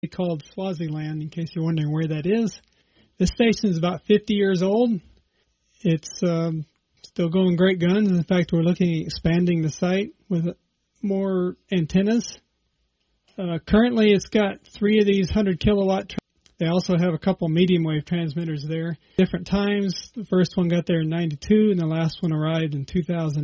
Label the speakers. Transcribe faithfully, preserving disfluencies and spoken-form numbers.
Speaker 1: called Swaziland, in case you're wondering where that is. This station is about fifty years old. It's um, still going great guns. In fact, we're looking at expanding the site with more antennas. Uh, currently, it's got three of these one hundred kilowatt. Tra- they also have a couple medium wave transmitters there. Different times. The first one got there in ninety-two, and the last one arrived in two thousand